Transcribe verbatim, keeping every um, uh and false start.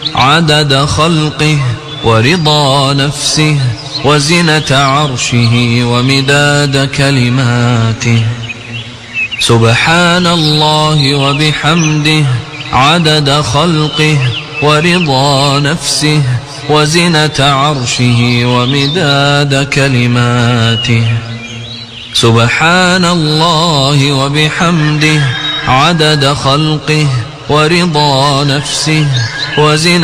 عدد خلقه ورضا نفسه وزنة عرشه ومداد كلماته. سبحان الله وبحمده عدد خلقه ورضا نفسه وزنة عرشه ومداد كلماته. سبحان الله وبحمده عدد خلقه ورضا نفسه وزنة